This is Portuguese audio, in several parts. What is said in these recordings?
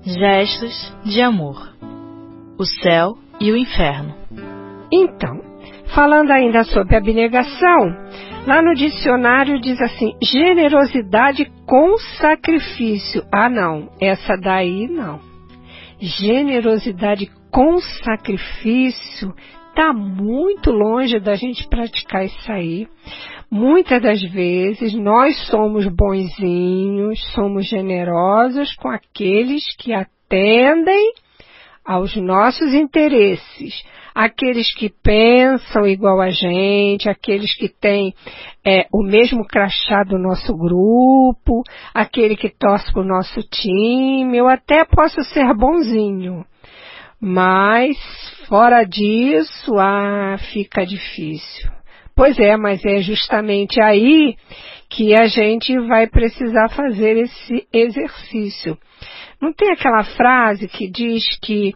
Gestos de amor. O céu e o inferno. Então, falando ainda sobre abnegação, lá no dicionário diz assim, generosidade com sacrifício. Ah, não, essa daí não. Generosidade com sacrifício está muito longe da gente praticar isso aí. Muitas das vezes nós somos bonzinhos, somos generosos com aqueles que atendem aos nossos interesses, aqueles que pensam igual a gente, aqueles que têm o mesmo crachá do nosso grupo, aquele que torce para o nosso time. Eu até posso ser bonzinho, mas fora disso, fica difícil. Pois é, mas é justamente aí que a gente vai precisar fazer esse exercício. Não tem aquela frase que diz que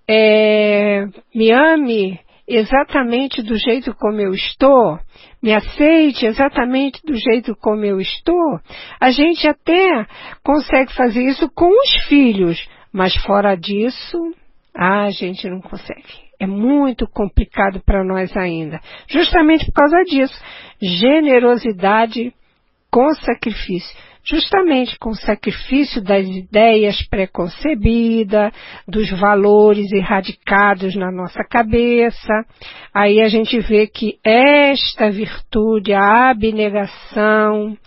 me ame exatamente do jeito como eu estou, me aceite exatamente do jeito como eu estou? A gente até consegue fazer isso com os filhos, mas fora disso, a gente não consegue. É muito complicado para nós ainda. Justamente por causa disso. Generosidade com sacrifício. Justamente com o sacrifício das ideias preconcebidas, dos valores erradicados na nossa cabeça. Aí a gente vê que esta virtude, a abnegação,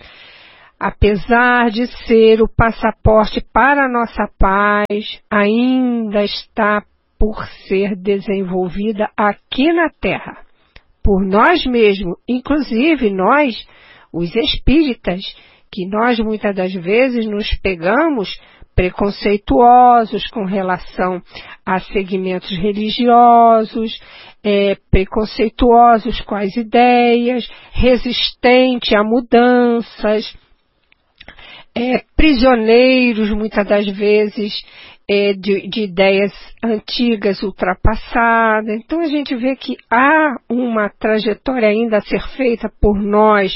apesar de ser o passaporte para a nossa paz, ainda está por ser desenvolvida aqui na Terra, por nós mesmos, inclusive nós, os espíritas, que nós muitas das vezes nos pegamos preconceituosos com relação a segmentos religiosos, preconceituosos com as ideias, resistente a mudanças, prisioneiros muitas das vezes de ideias antigas, ultrapassadas. Então a gente vê que há uma trajetória ainda a ser feita por nós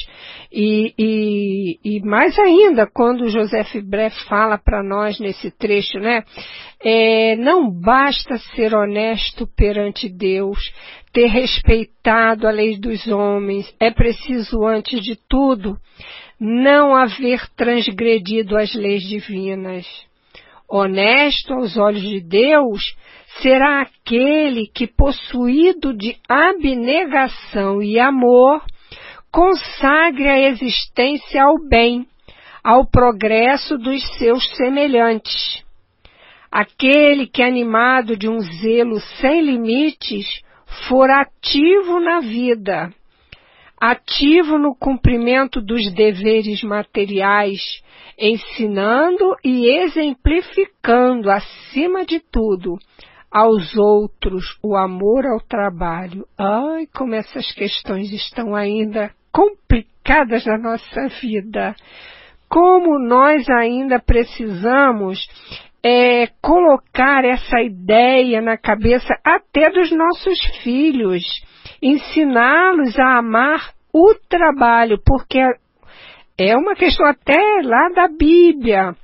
e mais ainda quando o José Fibré fala para nós nesse trecho, né? Não basta ser honesto perante Deus, ter respeitado a lei dos homens, é preciso antes de tudo não haver transgredido as leis divinas. Honesto aos olhos de Deus será aquele que, possuído de abnegação e amor, consagre a existência ao bem, ao progresso dos seus semelhantes. Aquele que, animado de um zelo sem limites, for ativo na vida, ativo no cumprimento dos deveres materiais, ensinando e exemplificando, acima de tudo, aos outros o amor ao trabalho. Ai, como essas questões estão ainda complicadas na nossa vida. Como nós ainda precisamos colocar essa ideia na cabeça até dos nossos filhos, ensiná-los a amar o trabalho, porque é uma questão até lá da Bíblia.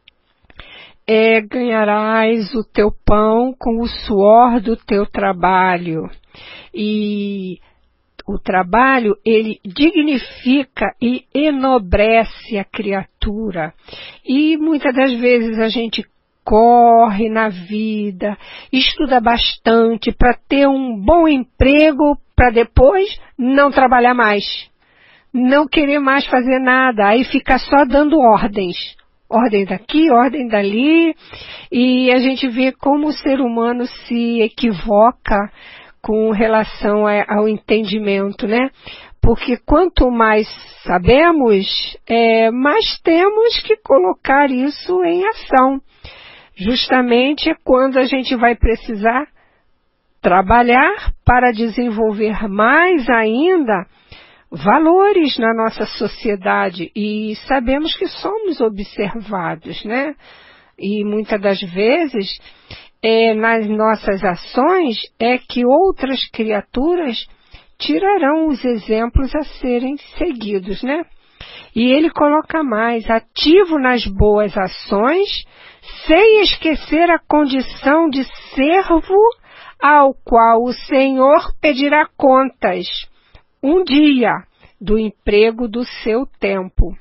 Ganharás o teu pão com o suor do teu trabalho. E o trabalho, ele dignifica e enobrece a criatura. E muitas das vezes a gente corre na vida, estuda bastante para ter um bom emprego, para depois não trabalhar mais, não querer mais fazer nada, aí fica só dando ordens, ordem daqui, ordem dali, e a gente vê como o ser humano se equivoca com relação ao entendimento, né? Porque quanto mais sabemos, mais temos que colocar isso em ação. Justamente é quando a gente vai precisar trabalhar para desenvolver mais ainda valores na nossa sociedade. E sabemos que somos observados, né? E muitas das vezes, nas nossas ações, é que outras criaturas tirarão os exemplos a serem seguidos, né? E ele coloca mais, ativo nas boas ações, sem esquecer a condição de servo ao qual o Senhor pedirá contas um dia do emprego do seu tempo.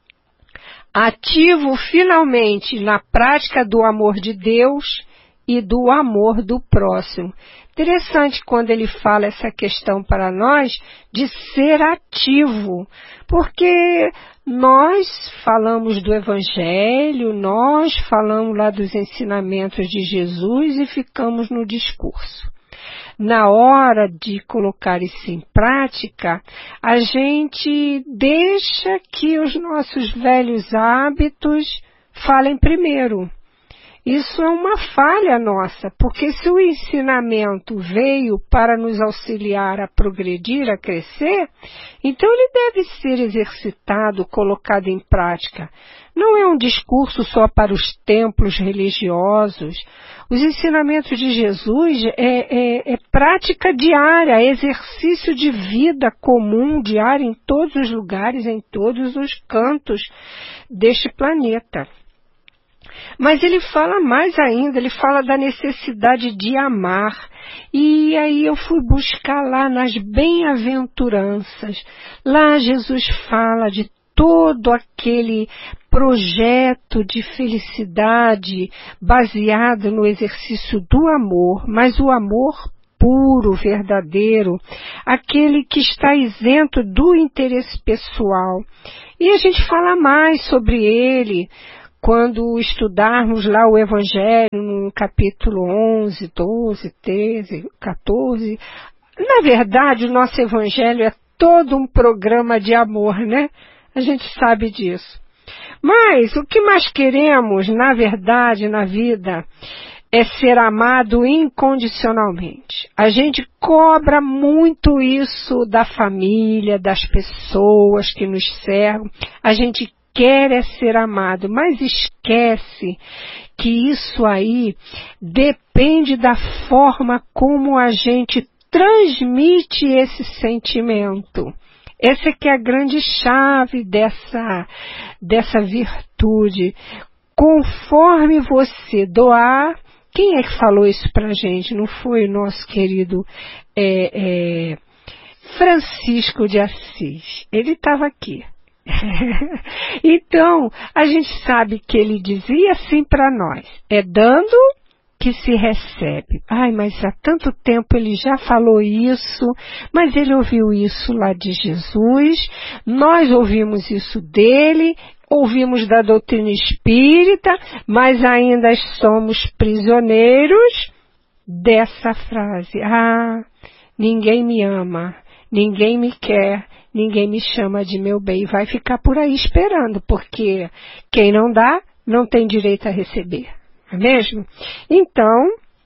Ativo finalmente na prática do amor de Deus e do amor do próximo. Interessante quando ele fala essa questão para nós de ser ativo, porque nós falamos do Evangelho, nós falamos lá dos ensinamentos de Jesus e ficamos no discurso. Na hora de colocar isso em prática, a gente deixa que os nossos velhos hábitos falem primeiro. Isso é uma falha nossa, porque se o ensinamento veio para nos auxiliar a progredir, a crescer, então ele deve ser exercitado, colocado em prática. Não é um discurso só para os templos religiosos. Os ensinamentos de Jesus é prática diária, exercício de vida comum, diária, em todos os lugares, em todos os cantos deste planeta. Mas ele fala mais ainda, ele fala da necessidade de amar. E aí eu fui buscar lá nas bem-aventuranças. Lá Jesus fala de todo aquele projeto de felicidade baseado no exercício do amor, mas o amor puro, verdadeiro, aquele que está isento do interesse pessoal. E a gente fala mais sobre ele quando estudarmos lá o Evangelho no capítulo 11, 12, 13, 14. Na verdade, o nosso Evangelho é todo um programa de amor, né? A gente sabe disso. Mas o que mais queremos, na verdade, na vida, é ser amado incondicionalmente. A gente cobra muito isso da família, das pessoas que nos cercam. A gente quer é ser amado, mas esquece que isso aí depende da forma como a gente transmite esse sentimento. Essa que é a grande chave dessa virtude. Conforme você doar, quem é que falou isso pra gente? Não foi o nosso querido Francisco de Assis. Ele estava aqui. Então, a gente sabe que ele dizia assim para nós, é dando que se recebe. Ai, mas há tanto tempo ele já falou isso, mas ele ouviu isso lá de Jesus, nós ouvimos isso dele, ouvimos da doutrina espírita, mas ainda somos prisioneiros dessa frase. Ah, ninguém me ama, ninguém me quer, ninguém me chama de meu bem. Vai ficar por aí esperando, porque quem não dá, não tem direito a receber. Não é mesmo? Então,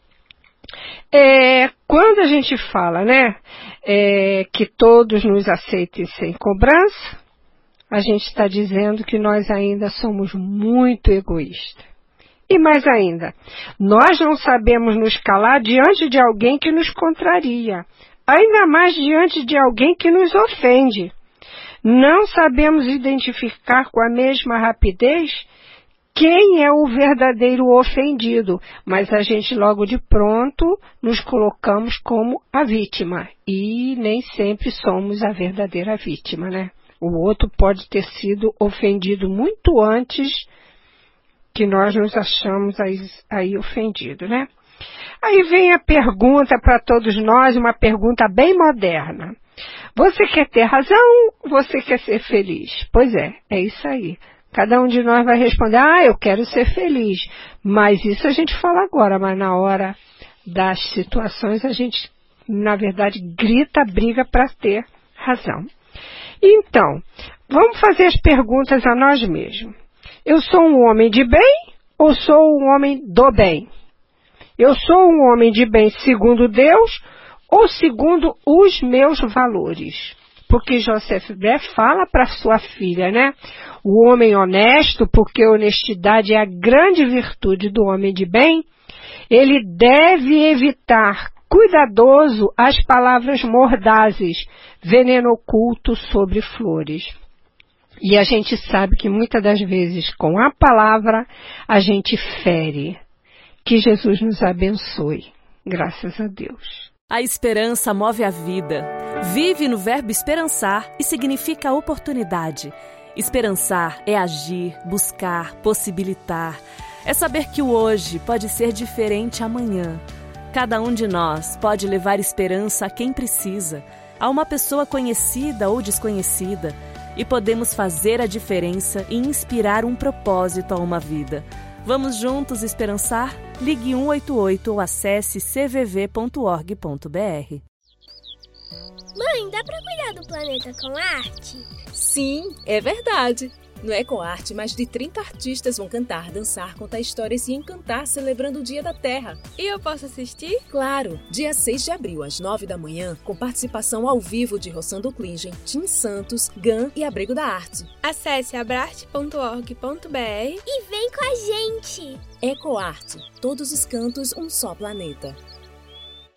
quando a gente fala, né, que todos nos aceitem sem cobrança, a gente está dizendo que nós ainda somos muito egoístas. E mais ainda, nós não sabemos nos calar diante de alguém que nos contraria, ainda mais diante de alguém que nos ofende. Não sabemos identificar com a mesma rapidez quem é o verdadeiro ofendido, mas a gente logo de pronto nos colocamos como a vítima. E nem sempre somos a verdadeira vítima, né? O outro pode ter sido ofendido muito antes que nós nos achamos aí ofendidos, né? Aí vem a pergunta para todos nós, uma pergunta bem moderna. Você quer ter razão? Você quer ser feliz? Pois é isso aí. Cada um de nós vai responder, eu quero ser feliz. Mas isso a gente fala agora, mas na hora das situações a gente, na verdade, grita, briga para ter razão. Então, vamos fazer as perguntas a nós mesmos. Eu sou um homem de bem ou sou um homem do bem? Eu sou um homem de bem segundo Deus ou segundo os meus valores? Porque Joseph Beth fala para sua filha, né? O homem honesto, porque honestidade é a grande virtude do homem de bem, ele deve evitar, cuidadoso, as palavras mordazes, veneno oculto sobre flores. E a gente sabe que muitas das vezes com a palavra a gente fere. Que Jesus nos abençoe. Graças a Deus. A esperança move a vida. Vive no verbo esperançar e significa oportunidade. Esperançar é agir, buscar, possibilitar. É saber que o hoje pode ser diferente amanhã. Cada um de nós pode levar esperança a quem precisa, a uma pessoa conhecida ou desconhecida, e podemos fazer a diferença e inspirar um propósito a uma vida. Vamos juntos esperançar? Ligue 188 ou acesse cvv.org.br. Mãe, dá pra cuidar do planeta com arte? Sim, é verdade. No EcoArte, mais de 30 artistas vão cantar, dançar, contar histórias e encantar celebrando o Dia da Terra. E eu posso assistir? Claro! Dia 6 de abril, às 9 da manhã, com participação ao vivo de Rossando Klingen, Tim Santos, GAN e Abrigo da Arte. Acesse abrarte.org.br e vem com a gente! EcoArte. Todos os cantos, um só planeta.